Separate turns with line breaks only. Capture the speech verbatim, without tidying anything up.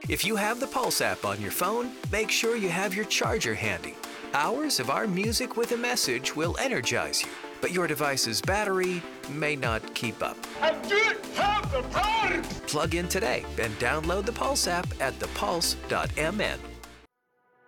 If you have the Pulse app on your phone, make sure you have your charger handy. Hours of our music with a message will energize you, but your device's battery may not keep up.
I didn't have the power!
Plug in today and download the Pulse app at the pulse dot m n.